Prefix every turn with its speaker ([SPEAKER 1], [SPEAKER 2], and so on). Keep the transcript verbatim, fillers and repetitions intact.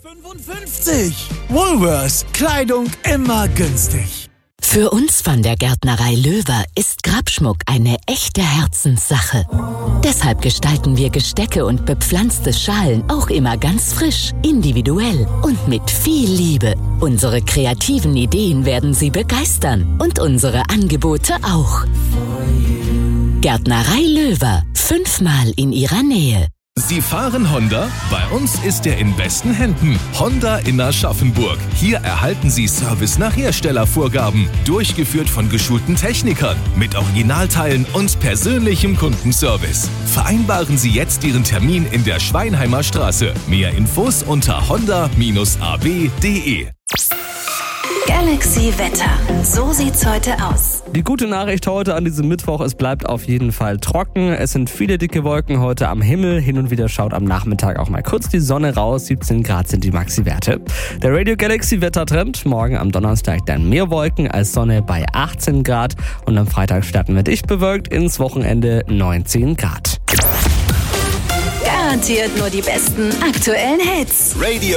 [SPEAKER 1] fünfundfünfzig. Woolworths. Kleidung immer günstig.
[SPEAKER 2] Für uns von der Gärtnerei Löwer ist Grabschmuck eine echte Herzenssache. Deshalb gestalten wir Gestecke und bepflanzte Schalen auch immer ganz frisch, individuell und mit viel Liebe. Unsere kreativen Ideen werden Sie begeistern und unsere Angebote auch. Gärtnerei Löwer, fünfmal in Ihrer Nähe.
[SPEAKER 3] Sie fahren Honda? Bei uns ist er in besten Händen. Honda in Aschaffenburg. Hier erhalten Sie Service nach Herstellervorgaben. Durchgeführt von geschulten Technikern. Mit Originalteilen und persönlichem Kundenservice. Vereinbaren Sie jetzt Ihren Termin in der Schweinheimer Straße. Mehr Infos unter honda Bindestrich a b punkt d e.
[SPEAKER 4] Galaxy Wetter. So sieht's heute aus.
[SPEAKER 5] Die gute Nachricht heute an diesem Mittwoch, es bleibt auf jeden Fall trocken. Es sind viele dicke Wolken heute am Himmel. Hin und wieder schaut am Nachmittag auch mal kurz die Sonne raus. siebzehn Grad sind die Maxi-Werte. Der Radio Galaxy Wettertrend. Morgen am Donnerstag dann mehr Wolken als Sonne bei achtzehn Grad. Und am Freitag starten wir dicht bewölkt ins Wochenende neunzehn Grad.
[SPEAKER 4] Garantiert nur die besten aktuellen Hits.
[SPEAKER 3] Radio